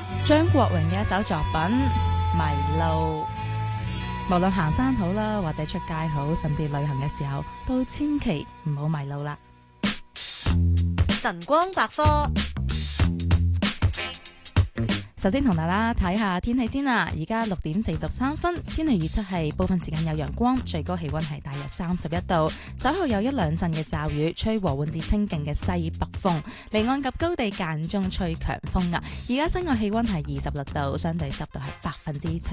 張國榮嘅一首作品《迷路》。無論行山好啦，或者出街好，甚至旅行嘅時候，都千祈唔好迷路啦。 晨光百科。 首先同大家睇下天氣先啦，而家6:43，天氣預測係部分時間有陽光，最高氣溫係大約31度，稍後有一兩陣嘅驟雨，吹和緩至清勁嘅西北風，離岸及高地間中吹強風啊！而家室外氣溫係26度，相對濕度係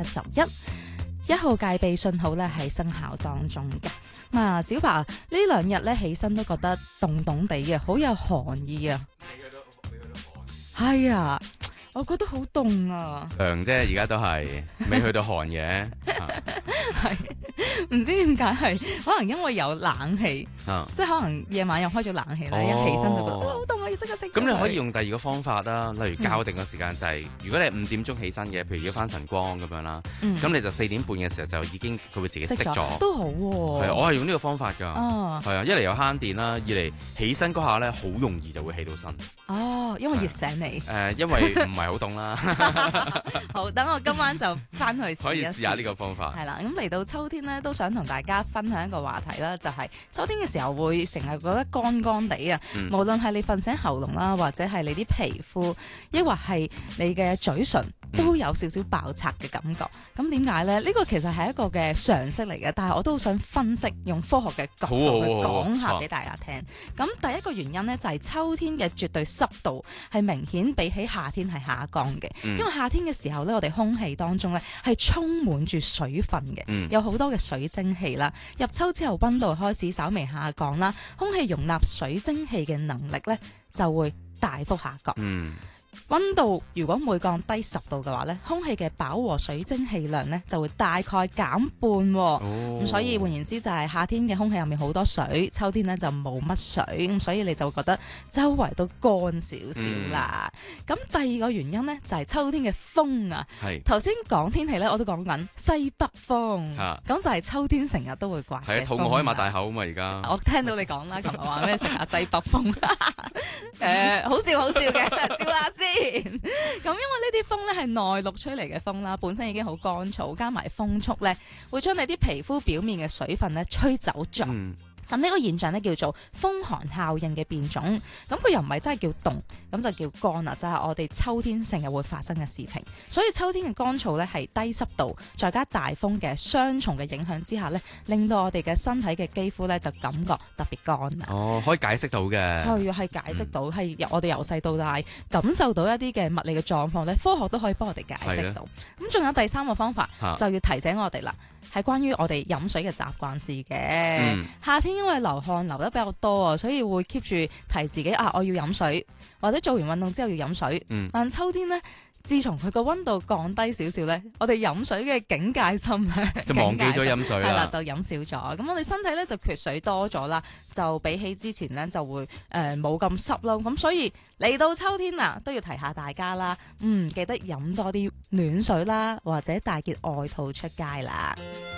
71%。1號戒備信號咧係生效當中嘅。小白呢兩日咧起身都覺得凍凍地嘅，好有寒意啊！係啊。我覺得好凍啊！ 涼啫，而家都係未去到寒嘅。 係唔知點解係，可能因為有冷氣，即係可能夜晚又開咗冷氣咧，一起身就覺得好凍啊，要即刻熄。 咁你可以用第二個方法啦，例如校定個時間就係，如果你係5點鐘起身嘅，譬如要翻晨光咁樣啦，咁你就4點半嘅時候就已經佢會自己熄咗， 都好喎。 係我係用呢個方法㗎，係啊，一嚟又慳電啦，二嚟起身嗰下咧好容易就會起到身。 哦，因為熱醒你。 因為唔係好凍啦。 好，等我今晚就翻去試一試。 可以試下呢個方法。 係啦，咁嚟到秋天咧，都想同大家分享一個話題啦，就係秋天嘅時候會成日覺得乾乾地啊。無論係你瞓醒喉嚨啦，或者係你啲皮膚，抑或係你嘅嘴唇，都有少少爆拆嘅感覺。咁點解咧？呢個其實係一個嘅常識嚟嘅，但係我都好想分析，用科學嘅角度去講下俾大家聽。咁第一個原因咧，就係秋天嘅絕對濕度係明顯比起夏天係下降嘅。因為夏天嘅時候咧，我哋空氣當中咧係充滿住水分嘅，有好多嘅水蒸氣啦。入秋之後，溫度開始稍微下降啦，空氣容納水蒸氣嘅能力咧就會大幅下降。溫度如果每降低10度嘅話咧，空氣嘅飽和水蒸氣量咧就會大概減半。咁所以換言之就係夏天嘅空氣入面好多水，秋天咧就冇乜水，咁所以你就會覺得周圍都乾少少啦。咁第二個原因咧就係秋天嘅風啊。頭先講天氣咧，我都講緊西北風，咁就係秋天成日都會刮嘅風。 肚餓可以擘大口啊嘛！而家我聽到你講啦，琴日話咩食下西北風，好笑嘅，笑下先。咁因為呢啲風咧係內陸吹嚟嘅風啦，本身已經好乾燥，加埋風速咧，會將你啲皮膚表面嘅水分咧吹走咗。咁呢個現象咧叫做風寒效應嘅變種，咁佢又唔係真係叫凍，咁就叫乾啦，就係我哋秋天成日會發生嘅事情。所以秋天嘅乾燥咧係低濕度再加大風嘅雙重嘅影響之下咧，令到我哋嘅身體嘅肌膚咧就感覺特別乾啦。 可以解釋到嘅。 係解釋到，係我哋由細到大感受到一啲嘅物理嘅狀況咧，科學都可以幫我哋解釋到。咁仲有第三個方法，就要提醒我哋啦，係關於我哋飲水嘅習慣事嘅。夏天因為流汗流得比較多啊，所以會 keep 住提自己我要飲水，或者做完運動之後要飲水。但秋天呢，自從佢個溫度降低少少呢，我哋飲水嘅警戒心咧就忘記咗飲水啦。 係啦，就飲少咗。咁我哋身體咧就缺水多咗啦，就比起之前咧就會冇咁濕咯。咁所以嚟到秋天啊，都要提下大家啦。記得飲多啲暖水啦，或者帶件外套出街啦。